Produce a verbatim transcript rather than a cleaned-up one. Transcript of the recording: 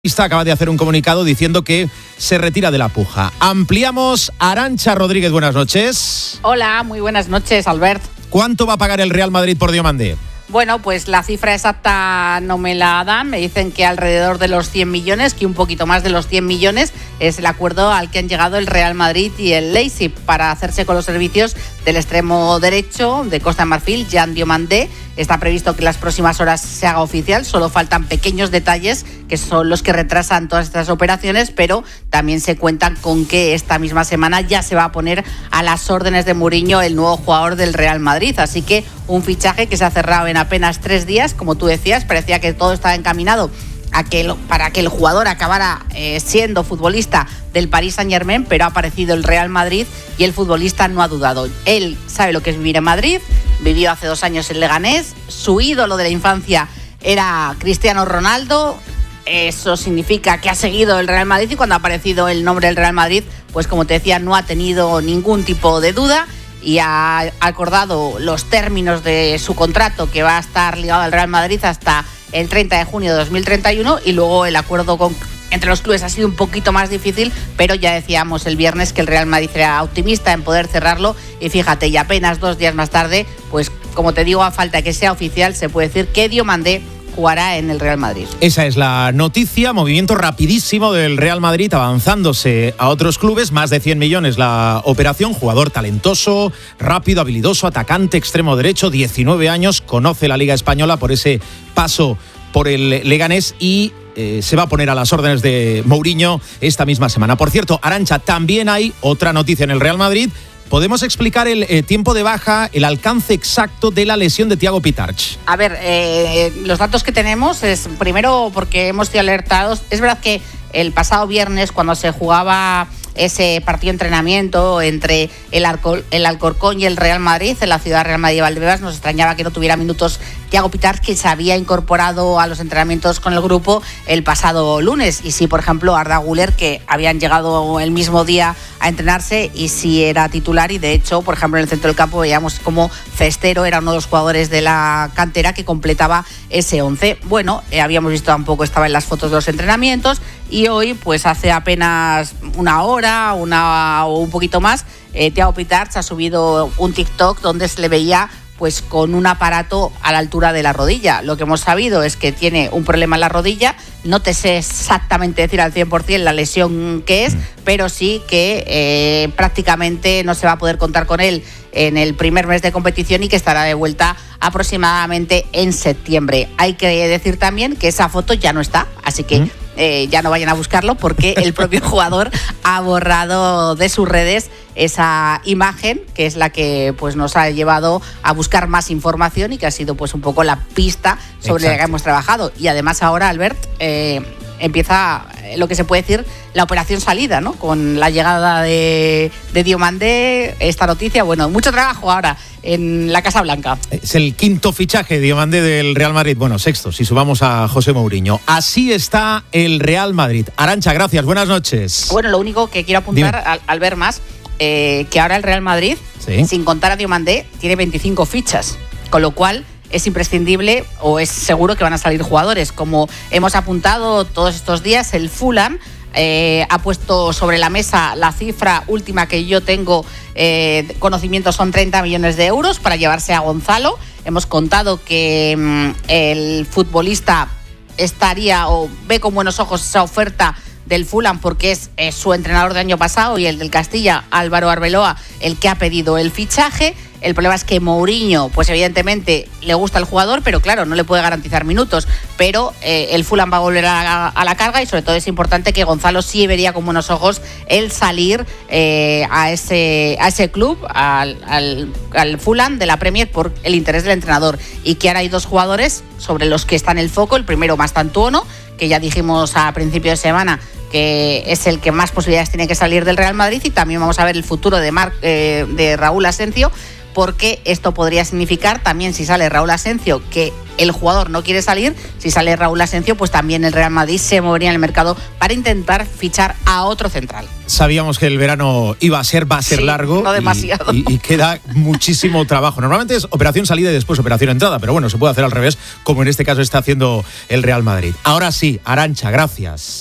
Acaba de hacer un comunicado diciendo que se retira de la puja. Ampliamos. Arantxa Rodríguez, buenas noches. Hola, muy buenas noches, Albert. ¿Cuánto va a pagar el Real Madrid por Diomandé? Bueno, pues la cifra exacta no me la dan. Me dicen que alrededor de los cien millones, que un poquito más de los cien millones es el acuerdo al que han llegado el Real Madrid y el Leipzig para hacerse con los servicios del extremo derecho de Costa de Marfil, Jan Diomandé. Está previsto que en las próximas horas se haga oficial. Solo faltan pequeños detalles que son los que retrasan todas estas operaciones, pero también se cuentan con que esta misma semana ya se va a poner a las órdenes de Mourinho el nuevo jugador del Real Madrid. Así que un fichaje que se ha cerrado en apenas tres días, como tú decías, parecía que todo estaba encaminado a que el, para que el jugador acabara eh, siendo futbolista del Paris Saint-Germain, pero ha aparecido el Real Madrid y el futbolista no ha dudado. Él sabe lo que es vivir en Madrid, vivió hace dos años en Leganés, su ídolo de la infancia era Cristiano Ronaldo. Eso significa que ha seguido el Real Madrid y cuando ha aparecido el nombre del Real Madrid, pues como te decía, no ha tenido ningún tipo de duda y ha acordado los términos de su contrato, que va a estar ligado al Real Madrid hasta el treinta de junio de dos mil treinta y uno, y luego el acuerdo con, entre los clubes ha sido un poquito más difícil, pero ya decíamos el viernes que el Real Madrid era optimista en poder cerrarlo y fíjate, y apenas dos días más tarde, pues como te digo, a falta de que sea oficial, se puede decir que Diomandé jugará en el Real Madrid. Esa es la noticia, movimiento rapidísimo del Real Madrid avanzándose a otros clubes, más de cien millones la operación, jugador talentoso, rápido, habilidoso, atacante, extremo derecho, diecinueve años, conoce la Liga Española por ese paso por el Leganés y eh, se va a poner a las órdenes de Mourinho esta misma semana. Por cierto, Arantxa, también hay otra noticia en el Real Madrid. ¿Podemos explicar el eh, tiempo de baja, el alcance exacto de la lesión de Thiago Pitarch? A ver, eh, los datos que tenemos es, primero, porque hemos sido alertados. Es verdad que el pasado viernes, cuando se jugaba ese partido de entrenamiento entre el, Alcor- el Alcorcón y el Real Madrid, en la ciudad Real Madrid de Valdebebas, nos extrañaba que no tuviera minutos Thiago Pitarch, que se había incorporado a los entrenamientos con el grupo el pasado lunes. Y sí, por ejemplo, Arda Güler, que habían llegado el mismo día a entrenarse y sí era titular. Y de hecho, por ejemplo, en el centro del campo veíamos como Cestero era uno de los jugadores de la cantera que completaba ese once. Bueno, eh, habíamos visto tampoco, estaba en las fotos de los entrenamientos. Y hoy, pues hace apenas una hora, una o un poquito más, eh, Thiago Pitarch ha subido un TikTok donde se le veía pues con un aparato a la altura de la rodilla. Lo que hemos sabido es que tiene un problema en la rodilla. No te sé exactamente decir al cien por ciento la lesión que es, pero sí que eh, prácticamente no se va a poder contar con él en el primer mes de competición y que estará de vuelta aproximadamente en septiembre. Hay que decir también que esa foto ya no está, así que eh, ya no vayan a buscarlo porque el propio jugador ha borrado de sus redes esa imagen, que es la que pues nos ha llevado a buscar más información y que ha sido pues un poco la pista sobre Exacto. la que hemos trabajado. Y además ahora, Albert, eh, empieza lo que se puede decir la operación salida, ¿no? Con la llegada de, de Diomandé, esta noticia, bueno, mucho trabajo ahora en la Casa Blanca. Es el quinto fichaje Diomandé del Real Madrid, bueno, sexto, si sumamos a José Mourinho. Así está el Real Madrid. Arantxa, gracias, buenas noches. Bueno, lo único que quiero apuntar al, al ver más, eh, que ahora el Real Madrid, ¿sí? sin contar a Diomandé, tiene veinticinco fichas, con lo cual es imprescindible o es seguro que van a salir jugadores. Como hemos apuntado todos estos días, el Fulham eh, ha puesto sobre la mesa la cifra última que yo tengo eh, conocimiento, son treinta millones de euros para llevarse a Gonzalo. Hemos contado que mmm, el futbolista estaría o ve con buenos ojos esa oferta del Fulham porque es, es su entrenador del año pasado y el del Castilla, Álvaro Arbeloa, el que ha pedido el fichaje. El problema es que Mourinho, pues evidentemente le gusta el jugador, pero claro, no le puede garantizar minutos. Pero eh, el Fulham va a volver a, a la carga y sobre todo es importante que Gonzalo sí vería con buenos ojos el salir eh, a, ese, a ese club, al, al, al Fulham de la Premier por el interés del entrenador. Y que ahora hay dos jugadores sobre los que está en el foco. El primero, Mastantuono, que ya dijimos a principio de semana que es el que más posibilidades tiene que salir del Real Madrid, y también vamos a ver el futuro de, Mar, eh, de Raúl Asencio, porque esto podría significar también, si sale Raúl Asencio, que el jugador no quiere salir, si sale Raúl Asencio, pues también el Real Madrid se movería en el mercado para intentar fichar a otro central. Sabíamos que el verano iba a ser, va a ser sí, largo. No demasiado. Y, y, y queda muchísimo trabajo. Normalmente es operación salida y después operación entrada, pero bueno, se puede hacer al revés, como en este caso está haciendo el Real Madrid. Ahora sí, Arantxa, gracias.